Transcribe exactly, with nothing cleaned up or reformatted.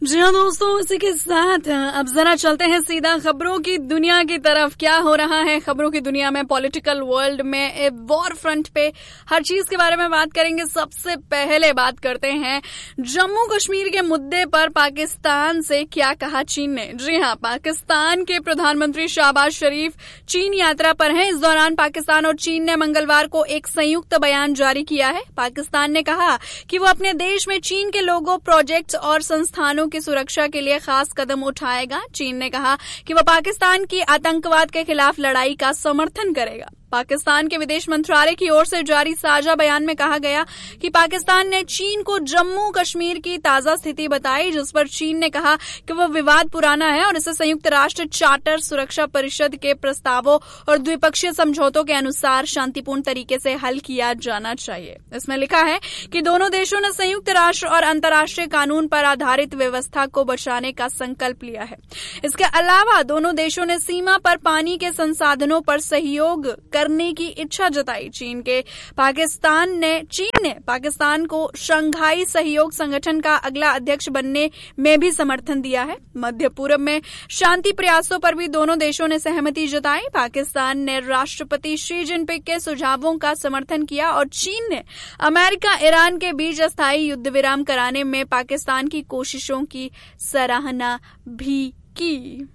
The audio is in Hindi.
जी हाँ दोस्तों, इसी के साथ अब जरा चलते हैं सीधा खबरों की दुनिया की तरफ। क्या हो रहा है खबरों की दुनिया में, पॉलिटिकल वर्ल्ड में, वॉर फ्रंट पे, हर चीज के बारे में बात करेंगे। सबसे पहले बात करते हैं जम्मू कश्मीर के मुद्दे पर पाकिस्तान से क्या कहा चीन ने। जी हाँ, पाकिस्तान के प्रधानमंत्री शहबाज शरीफ चीन यात्रा पर हैं। इस दौरान पाकिस्तान और चीन ने मंगलवार को एक संयुक्त बयान जारी किया है। पाकिस्तान ने कहा कि वो अपने देश में चीन के लोगों, प्रोजेक्ट्स और संस्थानों की सुरक्षा के लिए खास कदम उठाएगा। चीन ने कहा कि वह पाकिस्तान की आतंकवाद के खिलाफ लड़ाई का समर्थन करेगा। पाकिस्तान के विदेश मंत्रालय की ओर से जारी साझा बयान में कहा गया कि पाकिस्तान ने चीन को जम्मू कश्मीर की ताजा स्थिति बताई, जिस पर चीन ने कहा कि वह विवाद पुराना है और इसे संयुक्त राष्ट्र चार्टर, सुरक्षा परिषद के प्रस्तावों और द्विपक्षीय समझौतों के अनुसार शांतिपूर्ण तरीके से हल किया जाना चाहिए। इसमें लिखा है कि दोनों देशों ने संयुक्त राष्ट्र और अंतर्राष्ट्रीय कानून पर आधारित व्यवस्था को बचाने का संकल्प लिया है। इसके अलावा दोनों देशों ने सीमा पर पानी के संसाधनों पर सहयोग करने की इच्छा जताई। चीन के पाकिस्तान ने चीन ने पाकिस्तान को शंघाई सहयोग संगठन का अगला अध्यक्ष बनने में भी समर्थन दिया है। मध्य पूर्व में शांति प्रयासों पर भी दोनों देशों ने सहमति जताई। पाकिस्तान ने राष्ट्रपति शी जिनपिंग के सुझावों का समर्थन किया और चीन ने अमेरिका ईरान के बीच अस्थायी युद्ध विराम कराने में पाकिस्तान की कोशिशों की सराहना भी की।